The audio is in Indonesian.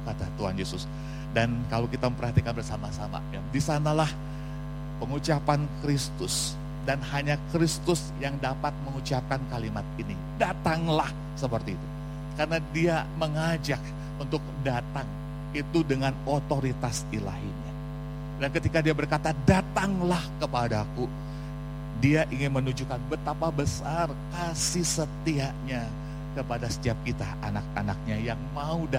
kata Tuhan Yesus. Dan kalau kita memperhatikan bersama-sama, ya, di sanalah pengucapan Kristus. Dan hanya Kristus yang dapat mengucapkan kalimat ini. Datanglah, seperti itu. Karena dia mengajak untuk datang itu dengan otoritas ilahinya. Dan ketika dia berkata, datanglah kepadaku, dia ingin menunjukkan betapa besar kasih setianya kepada setiap kita, anak-anaknya yang mau datang